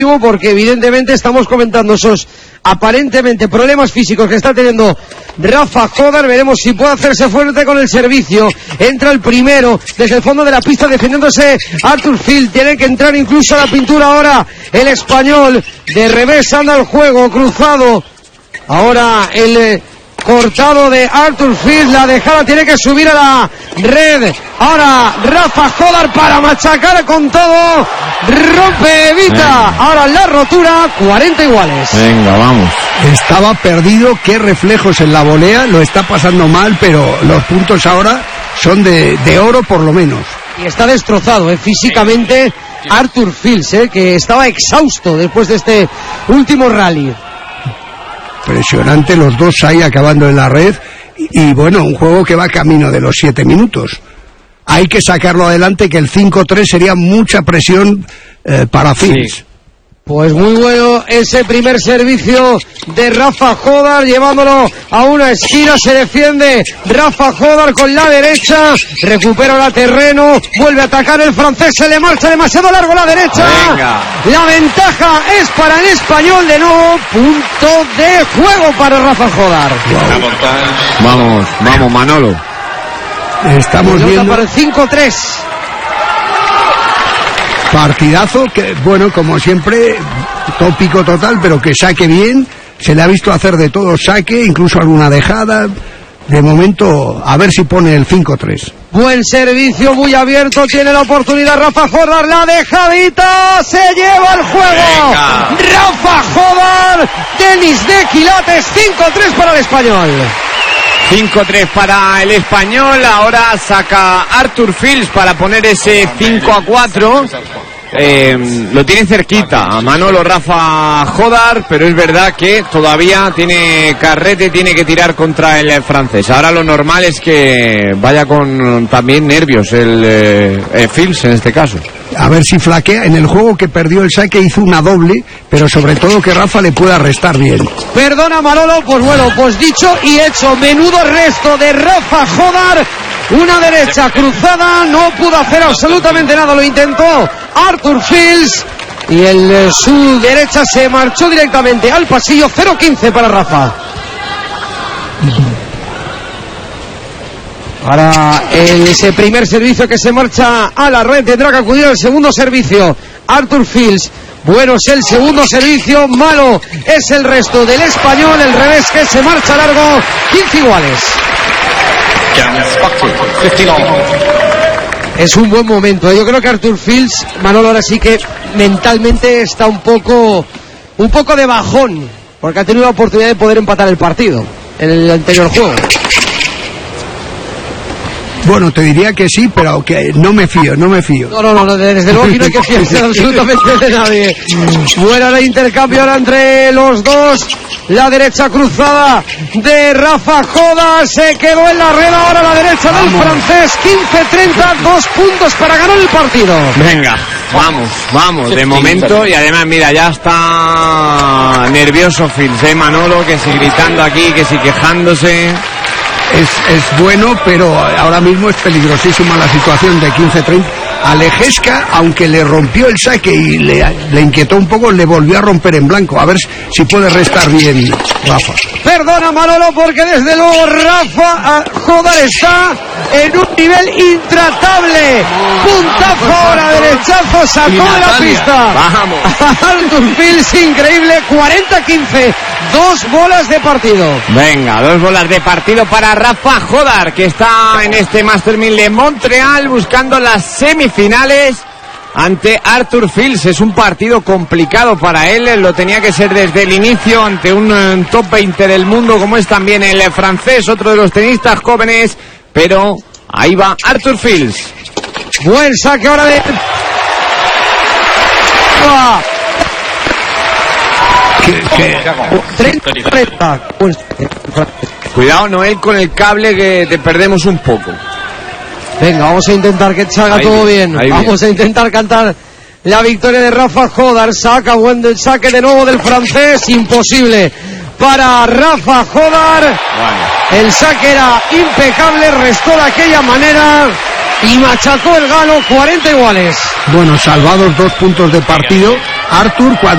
porque evidentemente estamos comentando esos aparentemente problemas físicos que está teniendo Rafa Jodar. Veremos si puede hacerse fuerte con el servicio. Entra el primero desde el fondo de la pista defendiéndose Arthur Fils. Tiene que entrar incluso a la pintura ahora el español. De revés anda el juego cruzado. Ahora el cortado de Arthur Fils, la dejada tiene que subir a la red. Ahora Rafa Jodar para machacar con todo. Rompe, evita. Ahora la rotura, 40 iguales. Venga, vamos. Estaba perdido, qué reflejos en la volea, lo está pasando mal, pero los puntos ahora son de oro por lo menos. Y está destrozado físicamente Arthur Fils, que estaba exhausto después de este último rally. Impresionante los dos ahí acabando en la red y bueno, un juego que va camino de los 7 minutos. Hay que sacarlo adelante, que el 5-3 sería mucha presión para Fils. Sí. Pues muy bueno ese primer servicio de Rafa Jodar, llevándolo a una esquina. Se defiende Rafa Jodar con la derecha, recupera la terreno, vuelve a atacar el francés, se le marcha demasiado largo la derecha. Venga. La ventaja es para el español, de nuevo punto de juego para Rafa Jodar. Vamos, vamos, Manolo. Estamos viendo para el 5-3. partidazo que, bueno, como siempre, tópico total, pero que saque bien. Se le ha visto hacer de todo, saque, incluso alguna dejada. De momento, a ver si pone el 5-3. Buen servicio, muy abierto, tiene la oportunidad Rafa Jodar, la dejadita, se lleva el juego. Venga. Rafa Jodar, tenis de quilates, 5-3 para el español. 5-3 para el español. Ahora saca Arthur Fils para poner ese 5-4. Lo tiene cerquita a Manolo Rafa Jodar, pero es verdad que todavía tiene carrete, tiene que tirar contra el francés. Ahora lo normal es que vaya con también nervios el Fils en este caso. A ver si flaquea. En el juego que perdió el saque hizo una doble, pero sobre todo que Rafa le pueda restar bien. Perdona Manolo, pues bueno, pues dicho y hecho, menudo resto de Rafa Jodar. Una derecha cruzada, no pudo hacer absolutamente nada, lo intentó Arthur Fils y su derecha se marchó directamente al pasillo. 0-15 para Rafa. Ahora ese primer servicio que se marcha a la red, tendrá que acudir al segundo servicio Arthur Fils. Bueno es el segundo servicio, malo es el resto del español. El revés que se marcha largo, 15 iguales. Es un buen momento. Yo creo que Arthur Fils, Manolo, ahora sí que mentalmente está un poco de bajón, porque ha tenido la oportunidad de poder empatar el partido en el anterior juego. Bueno, te diría que sí, pero que no me fío. No, desde luego que no hay que fiarse absolutamente de nadie. Buena el intercambio ahora entre los dos. La derecha cruzada de Rafa Jodar, se quedó en la red. Ahora la derecha del francés, 15-30, 2 puntos para ganar el partido. Venga, vamos, de momento. Y además, mira, ya está nervioso Fils, Manolo, que sigue gritando aquí, que sigue quejándose. Es bueno, pero ahora mismo es peligrosísima la situación de 15-30. Alejesca, aunque le rompió el saque y le inquietó un poco, le volvió a romper en blanco. A ver si puede restar bien Rafa. Perdona Manolo, porque desde luego Rafa Jodar está en un nivel intratable. Puntazo ahora, derechazo, sacó de la pista. Vamos. Arthur Fils, increíble, 40-15, 2 bolas de partido. Venga, 2 bolas de partido para Rafa Jodar, que está en este Master 1000 de Montreal buscando las semifinales ante Arthur Fils. Es un partido complicado para él, lo tenía que ser desde el inicio ante un top 20 del mundo como es también el francés, otro de los tenistas jóvenes, pero ahí va Arthur Fils. Buen saque ahora de... Cuidado, Noel, con el cable, que te perdemos un poco. Venga, vamos a intentar que salga ahí todo bien. Vamos a intentar cantar la victoria de Rafa Jodar. Saca buen saque de nuevo del francés, imposible para Rafa Jodar. Bueno. El saque era impecable, restó de aquella manera y machacó el galo, 40 iguales. Bueno, salvados 2 puntos de partido. Arthur, cuando